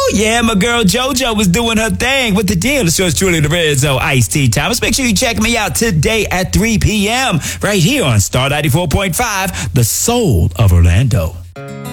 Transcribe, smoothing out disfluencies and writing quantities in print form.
Yeah, my girl JoJo was doing her thing with the deal. It's yours truly, the Red Zone Iced Tea Thomas. Make sure you check me out today at 3 p.m. right here on Star 94.5, the soul of Orlando.